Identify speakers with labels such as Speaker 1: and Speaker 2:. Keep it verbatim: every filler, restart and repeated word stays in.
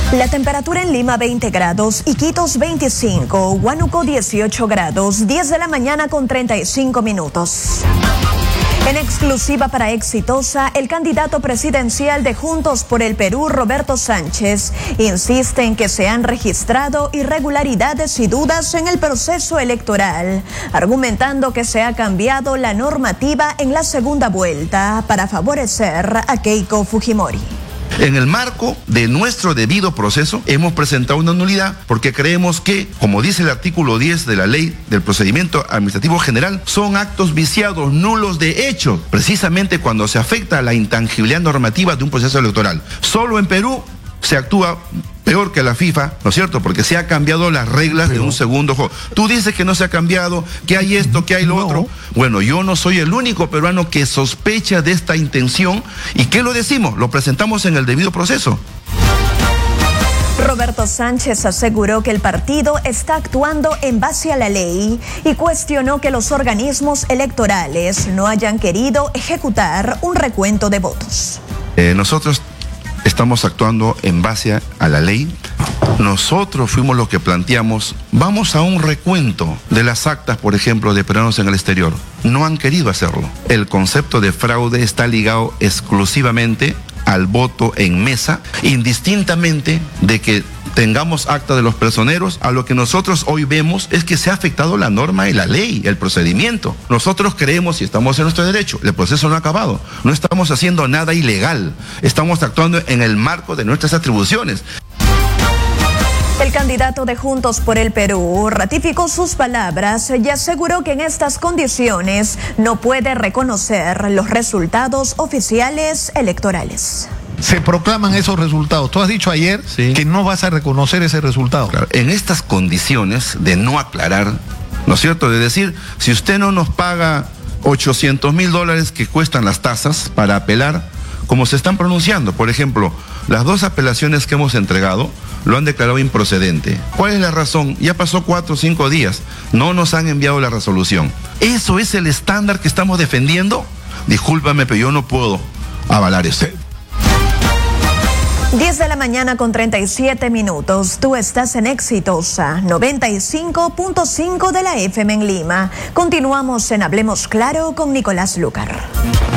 Speaker 1: La temperatura en Lima veinte grados, Iquitos veinticinco, Huánuco dieciocho grados, diez de la mañana con treinta y cinco minutos. En exclusiva para Exitosa, el candidato presidencial de Juntos por el Perú, Roberto Sánchez, insiste en que se han registrado irregularidades y dudas en el proceso electoral, argumentando que se ha cambiado la normativa en la segunda vuelta para favorecer a Keiko Fujimori.
Speaker 2: En el marco de nuestro debido proceso, hemos presentado una nulidad porque creemos que, como dice el artículo diez de la Ley del Procedimiento Administrativo General, son actos viciados, nulos de hecho, precisamente cuando se afecta a la intangibilidad normativa de un proceso electoral. Solo en Perú se actúa peor que la FIFA, ¿no es cierto? Porque se ha cambiado las reglas Pero... de un segundo juego. Tú dices que no se ha cambiado, que hay esto, que hay lo no. otro. Bueno, yo no soy el único peruano que sospecha de esta intención. ¿Y qué lo decimos? Lo presentamos en el debido proceso.
Speaker 1: Roberto Sánchez aseguró que el partido está actuando en base a la ley y cuestionó que los organismos electorales no hayan querido ejecutar un recuento de votos.
Speaker 2: Eh, nosotros estamos actuando en base a la ley. Nosotros fuimos los que planteamos, vamos a un recuento de las actas, por ejemplo, de peruanos en el exterior. No han querido hacerlo. El concepto de fraude está ligado exclusivamente al voto en mesa, indistintamente de que tengamos acta de los personeros. A lo que nosotros hoy vemos es que se ha afectado la norma y la ley, el procedimiento. Nosotros creemos y estamos en nuestro derecho, el proceso no ha acabado, no estamos haciendo nada ilegal, estamos actuando en el marco de nuestras atribuciones.
Speaker 1: El candidato de Juntos por el Perú ratificó sus palabras y aseguró que en estas condiciones no puede reconocer los resultados oficiales electorales.
Speaker 3: Se proclaman esos resultados. Tú has dicho ayer sí. que no vas a reconocer ese resultado.
Speaker 2: Claro, en estas condiciones de no aclarar, ¿no es cierto? De decir, si usted no nos paga ochocientos mil dólares que cuestan las tasas para apelar, como se están pronunciando, por ejemplo, las dos apelaciones que hemos entregado lo han declarado improcedente. ¿Cuál es la razón? Ya pasó cuatro o cinco días, no nos han enviado la resolución. ¿Eso es el estándar que estamos defendiendo? Discúlpame, pero yo no puedo avalar eso.
Speaker 1: diez de la mañana con treinta y siete minutos. Tú estás en Exitosa, noventa y cinco punto cinco de la F M en Lima. Continuamos en Hablemos Claro con Nicolás Lucar.